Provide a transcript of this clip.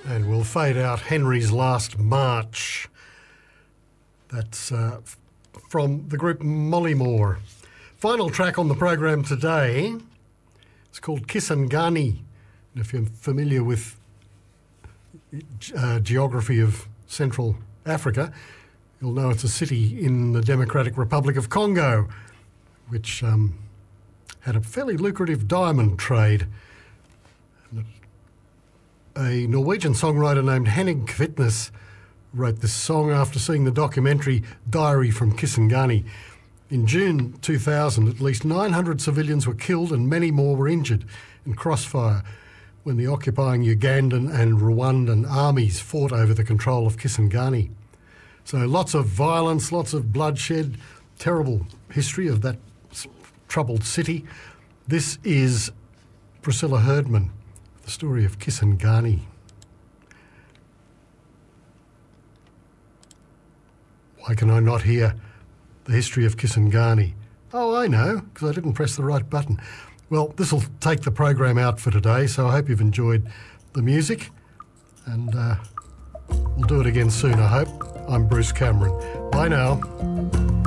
And we'll fade out Henry's Last March. That's from the group Molymore. Final track on the program today, it's called Kisangani. And if you're familiar with geography of Central Africa, you'll know it's a city in the Democratic Republic of Congo, which had a fairly lucrative diamond trade. A Norwegian songwriter named Henning Kvitnes wrote this song after seeing the documentary Diary from Kisangani. In June 2000, at least 900 civilians were killed and many more were injured in crossfire when the occupying Ugandan and Rwandan armies fought over the control of Kisangani. So lots of violence, lots of bloodshed, terrible history of that troubled city. This is Priscilla Herdman, the story of Kisangani. Why can I not hear the history of Kisangani? Oh, I know, because I didn't press the right button. Well, this will take the program out for today, so I hope you've enjoyed the music, and we'll do it again soon, I hope. I'm Bruce Cameron. Bye now.